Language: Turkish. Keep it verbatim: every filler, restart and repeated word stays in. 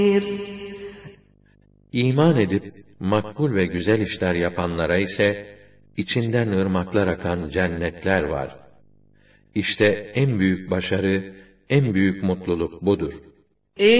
İman edip makbul ve güzel işler yapanlara ise içinden ırmaklar akan cennetler var. İşte en büyük başarı, en büyük mutluluk budur.